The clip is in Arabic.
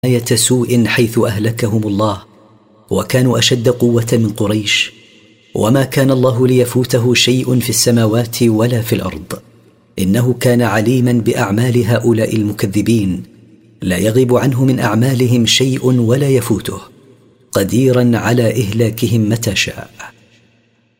آية سوء حيث أهلكهم الله، وكانوا أشد قوة من قريش. وما كان الله ليفوته شيء في السماوات ولا في الأرض، إنه كان عليما بأعمال هؤلاء المكذبين، لا يغيب عنه من أعمالهم شيء ولا يفوته، قديرا على إهلاكهم متى شاء.